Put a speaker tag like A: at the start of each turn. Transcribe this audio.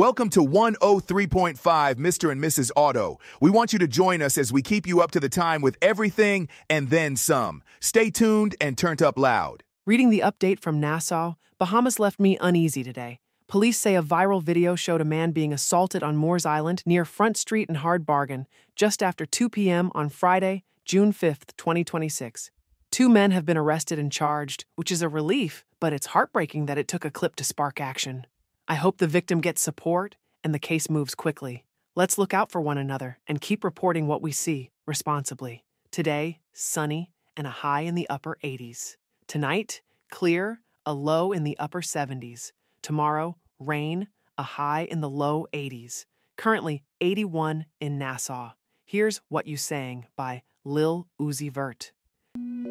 A: Welcome to 103.5 Mr. and Mrs. Auto. We want you to join us as we keep you up to the time with everything and then some. Stay tuned and turned up loud.
B: Reading the update from Nassau, Bahamas left me uneasy today. Police say a viral video showed a man being assaulted on Moores Island near Front Street and Hard Bargain just after 2 p.m. on Friday, June 5th, 2026. 2 men have been arrested and charged, which is a relief, but it's heartbreaking that it took a clip to spark action. I hope the victim gets support and the case moves quickly. Let's look out for one another and keep reporting what we see responsibly. Today, sunny and a high in the upper 80s. Tonight, clear, a low in the upper 70s. Tomorrow, rain, a high in the low 80s. Currently, 81 in Nassau. Here's What You Sang by Lil Uzi Vert.